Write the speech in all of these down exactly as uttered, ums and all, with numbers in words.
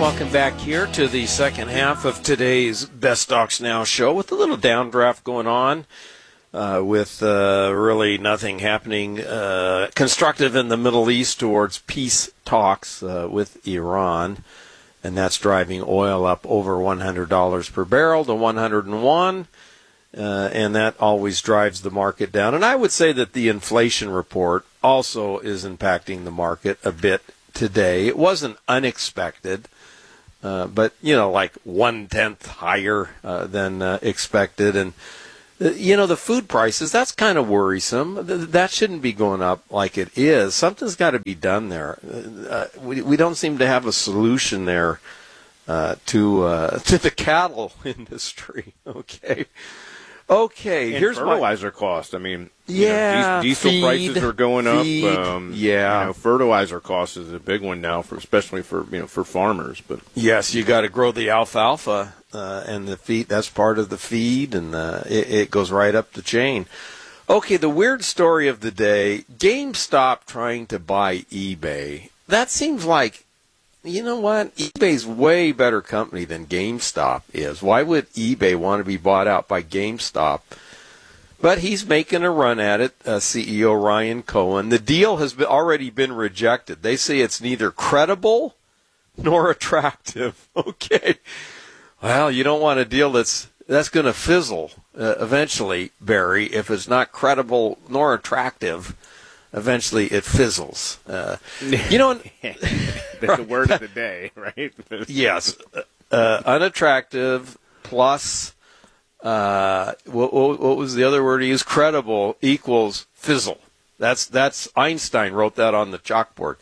welcome back here to the second half of today's Best Stocks Now show with a little downdraft going on uh, with uh, really nothing happening uh, constructive in the Middle East towards peace talks uh, with Iran, and that's driving oil up over one hundred dollars per barrel to one hundred one, uh, and that always drives the market down. And I would say that the inflation report also is impacting the market a bit today. It wasn't unexpected. Uh, but, you know, like one-tenth higher uh, than uh, expected. And, uh, you know, the food prices, that's kind of worrisome. Th- that shouldn't be going up like it is. Something's got to be done there. Uh, we, we don't seem to have a solution there uh, to uh, to the cattle industry. Okay. Okay, and here's fertilizer my... cost. I mean, yeah, you know, diesel feed, prices are going feed, up. Um, yeah, you know, fertilizer cost is a big one now, for especially for you know for farmers. But yes, you got to grow the alfalfa uh, and the feed. That's part of the feed, and uh, it, it goes right up the chain. Okay, the weird story of the day: GameStop trying to buy eBay. That seems like, you know what? eBay's way better company than GameStop is. Why would eBay want to be bought out by GameStop? But he's making a run at it, uh, C E O Ryan Cohen. The deal has been, already been rejected. They say it's neither credible nor attractive. Okay. Well, you don't want a deal that's that's going to fizzle uh, eventually, Barry, if it's not credible nor attractive. Eventually, it fizzles. Uh, you know, that's the word of the day, right? Yes, uh, unattractive plus uh, what, what, what was the other word he used? Credible equals fizzle. That's that's Einstein wrote that on the chalkboard.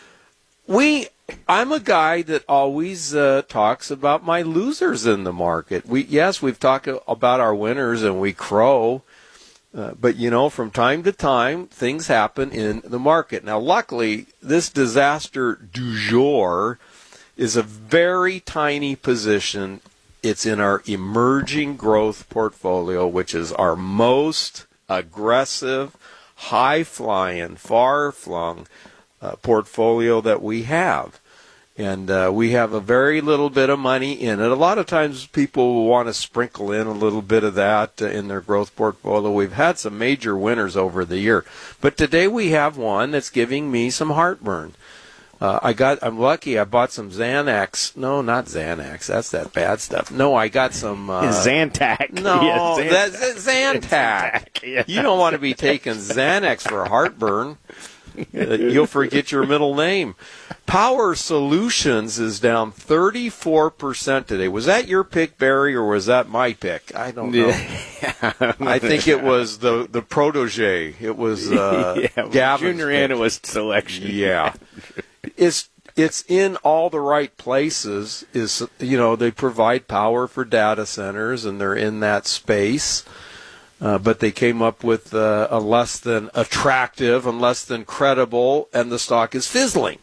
We, I'm a guy that always uh, talks about my losers in the market. We yes, we've talked about our winners and we crow. Uh, but, you know, from time to time, things happen in the market. Now, luckily, this disaster du jour is a very tiny position. It's in our emerging growth portfolio, which is our most aggressive, high-flying, far-flung uh, portfolio that we have. And uh, we have a very little bit of money in it. A lot of times people will want to sprinkle in a little bit of that uh, in their growth portfolio. We've had some major winners over the year. But today we have one that's giving me some heartburn. Uh, I got, I'm lucky I bought some Xanax. No, not Xanax. That's that bad stuff. No, I got some... Uh, Zantac. No, yeah, Zantac. that's Zantac. Zantac. Yeah. You don't want to be taking Xanax for heartburn. Uh, you'll forget your middle name. Power Solutions is down thirty-four percent today. Was that your pick, Barry, or was that my pick? I don't know. Yeah. I think it was the, the protege. It was uh, yeah, Gavin's junior pick. analyst selection. Yeah. It's it's in all the right places. Is you know, they provide power for data centers, and they're in that space. Uh, but they came up with uh, a less than attractive and less than credible, and the stock is fizzling,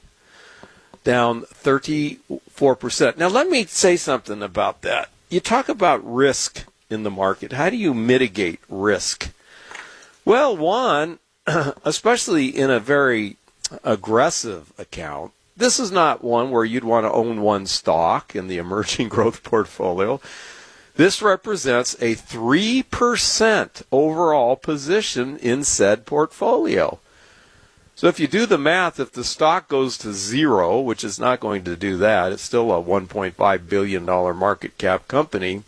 down thirty-four percent. Now, let me say something about that. You talk about risk in the market. How do you mitigate risk? Well, one, especially in a very aggressive account, this is not one where you'd want to own one stock in the emerging growth portfolio. This represents a three percent overall position in said portfolio. So if you do the math, if the stock goes to zero, which is not going to do that, it's still a one point five billion dollars market cap company,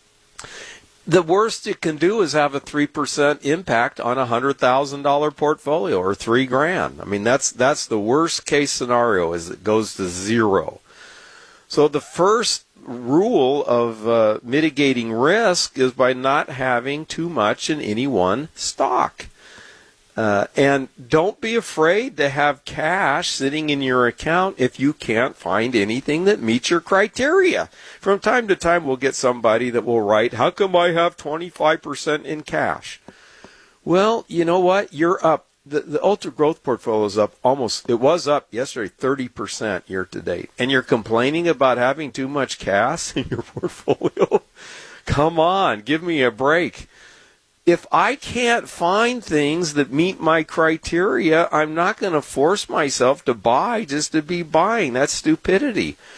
the worst it can do is have a three percent impact on a one hundred thousand dollars portfolio, or three grand. I mean, that's that's the worst case scenario, is it goes to zero. So the first rule of uh, mitigating risk is by not having too much in any one stock. Uh, and don't be afraid to have cash sitting in your account if you can't find anything that meets your criteria. From time to time, we'll get somebody that will write, how come I have twenty-five percent in cash? Well, you know what? You're up. The, the ultra growth portfolio is up almost, it was up yesterday thirty percent year to date. And you're complaining about having too much cash in your portfolio? Come on, give me a break. If I can't find things that meet my criteria, I'm not going to force myself to buy just to be buying. That's stupidity.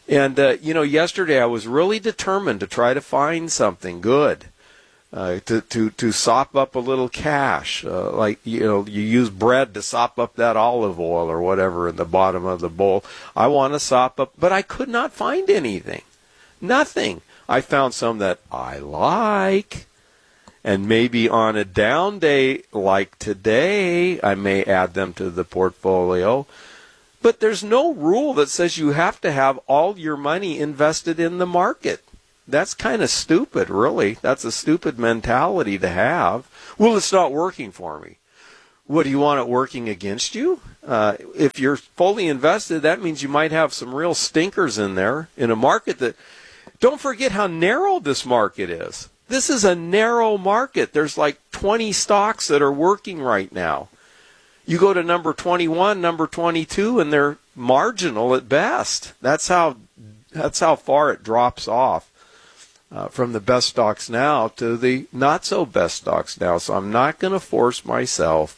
And, uh, you know, yesterday I was really determined to try to find something good, uh, to, to, to sop up a little cash. Uh, like, you know, you use bread to sop up that olive oil or whatever in the bottom of the bowl. I want to sop up, but I could not find anything. Nothing. I found some that I like. And maybe on a down day like today, I may add them to the portfolio. But there's no rule that says you have to have all your money invested in the market. That's kind of stupid, really. That's a stupid mentality to have. Well, it's not working for me. What, do you want it working against you? Uh, if you're fully invested, that means you might have some real stinkers in there in a market that... Don't forget how narrow this market is. This is a narrow market. There's like twenty stocks that are working right now. You go to number twenty-one, number twenty-two, and they're marginal at best. That's how that's how far it drops off uh, from the best stocks now to the not so best stocks now. So I'm not going to force myself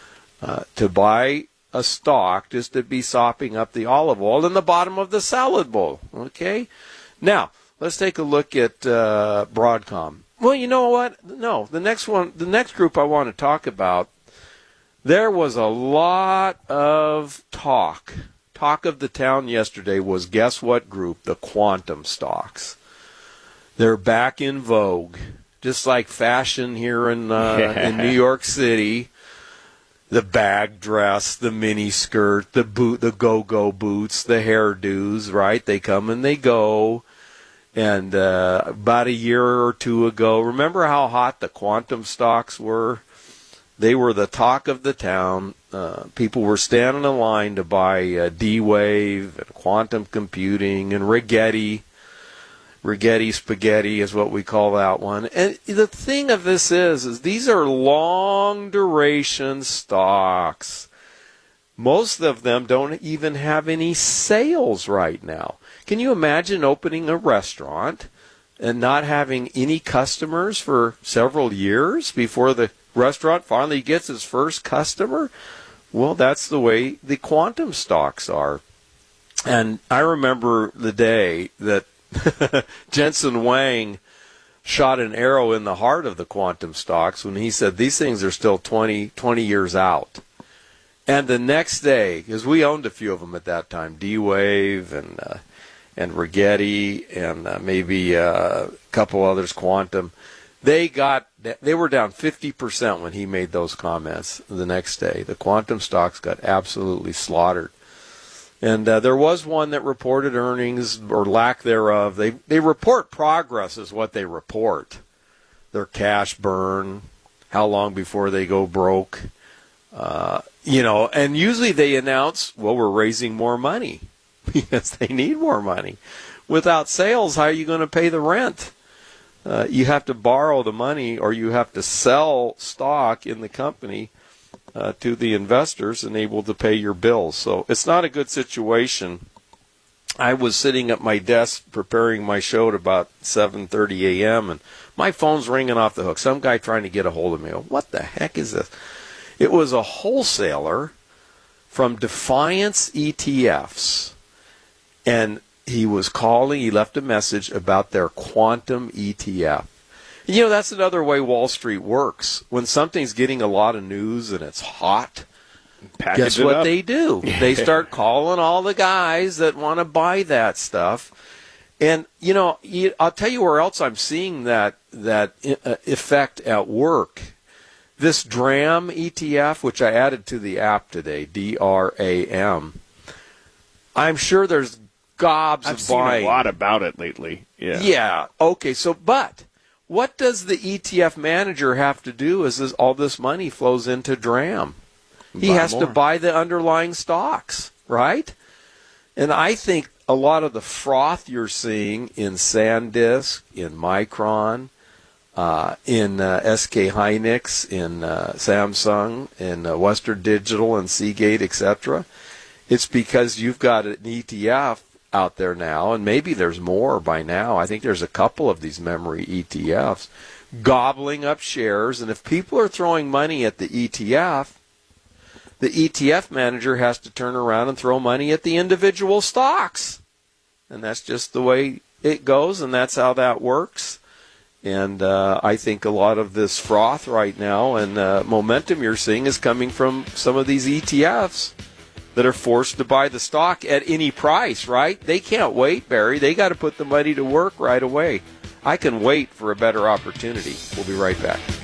uh, to buy a stock just to be sopping up the olive oil in the bottom of the salad bowl. Okay? Now, let's take a look at uh, Broadcom. Well, you know what? No, the next one, the next group I want to talk about, there was a lot of talk. Talk of the town yesterday was, guess what group? The quantum stocks. They're back in vogue, just like fashion here in uh, in New York City. The bag dress, the mini skirt, the boot, the go-go boots, the hairdos, right? They come and they go. And uh, about a year or two ago, remember how hot the quantum stocks were? They were the talk of the town. Uh, people were standing in line to buy uh, D-Wave and quantum computing and Rigetti. Rigetti spaghetti is what we call that one. And the thing of this is, is these are long duration stocks. Most of them don't even have any sales right now. Can you imagine opening a restaurant and not having any customers for several years before the restaurant finally gets its first customer? Well, that's the way the quantum stocks are. And I remember the day that Jensen Wang shot an arrow in the heart of the quantum stocks when he said these things are still twenty, twenty years out. And the next day, because we owned a few of them at that time, D-Wave and uh, and Rigetti and uh, maybe uh, a couple others, Quantum, they got they were down fifty percent when he made those comments the next day. The Quantum stocks got absolutely slaughtered. And uh, there was one that reported earnings or lack thereof. They they report progress is what they report. Their cash burn, how long before they go broke. Uh, you know, and usually they announce, well, we're raising more money because they need more money. Without sales, how are you going to pay the rent? Uh, you have to borrow the money or you have to sell stock in the company uh, to the investors and able to pay your bills. So it's not a good situation. I was sitting at my desk preparing my show at about seven thirty a.m. and my phone's ringing off the hook. Some guy trying to get a hold of me. What the heck is this? It was a wholesaler from Defiance E T Fs, and he was calling, he left a message about their quantum E T F. And, you know, that's another way Wall Street works. When something's getting a lot of news and it's hot, Package guess it what up. they do? They start calling all the guys that want to buy that stuff. And, you know, you, I'll tell you where else I'm seeing that, that uh, effect at work. This DRAM E T F, which I added to the app today, D R A M, I'm sure there's gobs I've of seen buying. a lot about it lately. Yeah. Yeah. Okay. So, but what does the E T F manager have to do as this, all this money flows into DRAM? He Buy has more. to buy the underlying stocks, right? And I think a lot of the froth you're seeing in SanDisk, in Micron, Uh, in uh, S K Hynix, in uh, Samsung, in uh, Western Digital, and Seagate, et cetera. It's because you've got an E T F out there now, and maybe there's more by now. I think there's a couple of these memory E T Fs gobbling up shares, and if people are throwing money at the E T F, the E T F manager has to turn around and throw money at the individual stocks. and that's just the way it goes, and that's how that works. And uh, I think a lot of this froth right now and uh, momentum you're seeing is coming from some of these E T Fs that are forced to buy the stock at any price, right? They can't wait, Barry. They got to put the money to work right away. I can wait for a better opportunity. We'll be right back.